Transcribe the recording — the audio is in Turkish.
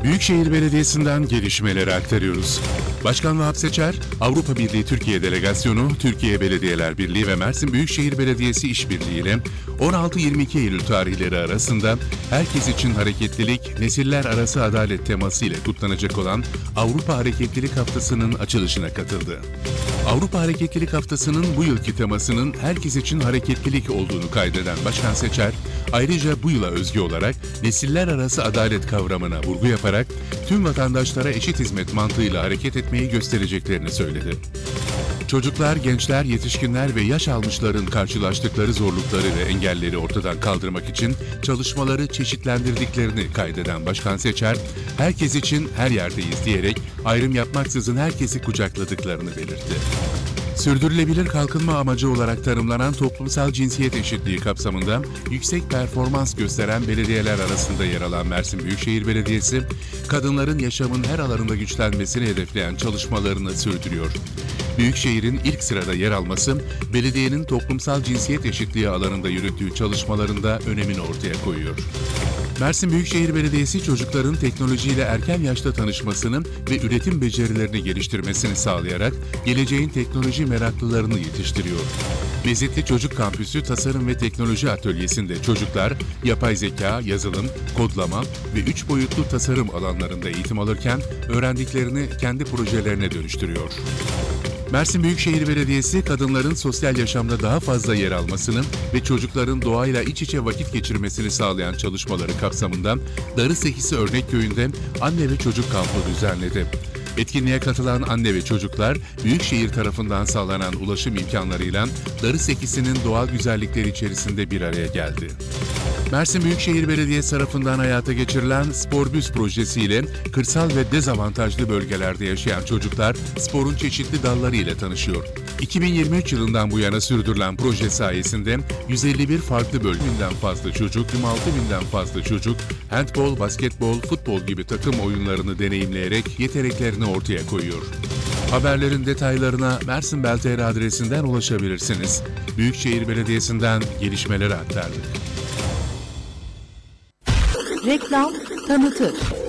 Büyükşehir Belediyesi'nden gelişmeleri aktarıyoruz. Başkan Vahap Seçer, Avrupa Birliği Türkiye Delegasyonu, Türkiye Belediyeler Birliği ve Mersin Büyükşehir Belediyesi işbirliğiyle 16-22 Eylül tarihleri arasında herkes için hareketlilik, nesiller arası adalet teması ile kutlanacak olan Avrupa Hareketlilik Haftası'nın açılışına katıldı. Avrupa Hareketlilik Haftası'nın bu yılki temasının herkes için hareketlilik olduğunu kaydeden Başkan Seçer, ayrıca bu yıla özgü olarak nesiller arası adalet kavramına vurgu yaparak tüm vatandaşlara eşit hizmet mantığıyla hareket etmeyi göstereceklerini söyledi. Çocuklar, gençler, yetişkinler ve yaş almışların karşılaştıkları zorlukları ve engelleri ortadan kaldırmak için çalışmaları çeşitlendirdiklerini kaydeden Başkan Seçer, herkes için her yerdeyiz diyerek ayrım yapmaksızın herkesi kucakladıklarını belirtti. Sürdürülebilir kalkınma amacı olarak tanımlanan toplumsal cinsiyet eşitliği kapsamında yüksek performans gösteren belediyeler arasında yer alan Mersin Büyükşehir Belediyesi, kadınların yaşamın her alanında güçlenmesini hedefleyen çalışmalarını sürdürüyor. Büyükşehir'in ilk sırada yer alması, belediyenin toplumsal cinsiyet eşitliği alanında yürüttüğü çalışmalarında önemini ortaya koyuyor. Mersin Büyükşehir Belediyesi çocukların teknolojiyle erken yaşta tanışmasını ve üretim becerilerini geliştirmesini sağlayarak geleceğin teknoloji meraklılarını yetiştiriyor. Mezitli Çocuk Kampüsü Tasarım ve Teknoloji Atölyesi'nde çocuklar yapay zeka, yazılım, kodlama ve 3 boyutlu tasarım alanlarında eğitim alırken öğrendiklerini kendi projelerine dönüştürüyor. Mersin Büyükşehir Belediyesi, kadınların sosyal yaşamda daha fazla yer almasını ve çocukların doğayla iç içe vakit geçirmesini sağlayan çalışmaları kapsamında Darısekisi Örnek Köyü'nde anne ve çocuk kampı düzenledi. Etkinliğe katılan anne ve çocuklar, Büyükşehir tarafından sağlanan ulaşım imkanlarıyla Darısekisi'nin doğal güzellikleri içerisinde bir araya geldi. Mersin Büyükşehir Belediyesi tarafından hayata geçirilen Sporbüs projesiyle kırsal ve dezavantajlı bölgelerde yaşayan çocuklar sporun çeşitli dalları ile tanışıyor. 2023 yılından bu yana sürdürülen proje sayesinde 151 farklı bölümünden fazla çocuk, 26.000'den fazla çocuk, handbol, basketbol, futbol gibi takım oyunlarını deneyimleyerek yeteneklerini ortaya koyuyor. Haberlerin detaylarına Mersin.Bel.tr adresinden ulaşabilirsiniz. Büyükşehir Belediyesi'nden gelişmeleri aktardık. Reklam tanıtır.